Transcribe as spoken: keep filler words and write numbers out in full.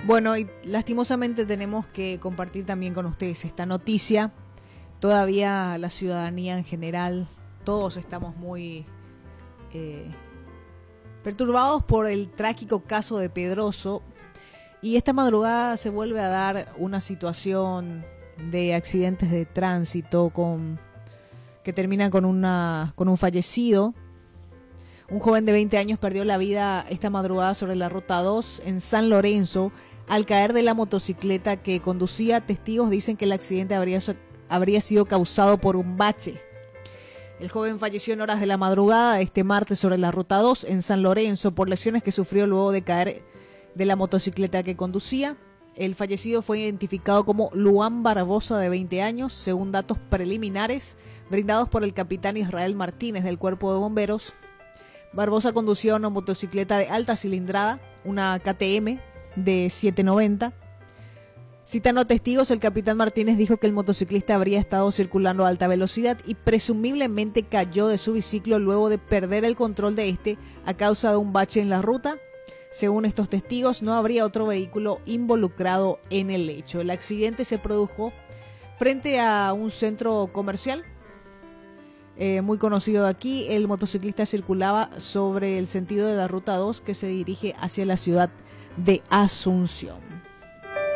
Bueno, y lastimosamente tenemos que compartir también con ustedes esta noticia. Todavía la ciudadanía en general, todos estamos muy eh, perturbados por el trágico caso de Pedroso. Y esta madrugada se vuelve a dar una situación de accidentes de tránsito con, que termina con, una, con un fallecido. Un joven de veinte años perdió la vida esta madrugada sobre la ruta dos en San Lorenzo al caer de la motocicleta que conducía. Testigos dicen que el accidente habría, habría sido causado por un bache. El joven falleció en horas de la madrugada de este martes sobre la ruta dos en San Lorenzo por lesiones que sufrió luego de caer de la motocicleta que conducía. El fallecido fue identificado como Luan Barbosa, de veinte años, según datos preliminares brindados por el capitán Israel Martínez del Cuerpo de Bomberos. Barbosa conducía una motocicleta de alta cilindrada, una K T M de setecientos noventa. Citando a testigos, el capitán Martínez dijo que el motociclista habría estado circulando a alta velocidad y presumiblemente cayó de su biciclo luego de perder el control de este a causa de un bache en la ruta. Según estos testigos, no habría otro vehículo involucrado en el hecho. El accidente se produjo frente a un centro comercial eh, muy conocido de aquí. El motociclista circulaba sobre el sentido de la ruta dos que se dirige hacia la ciudad de Asunción.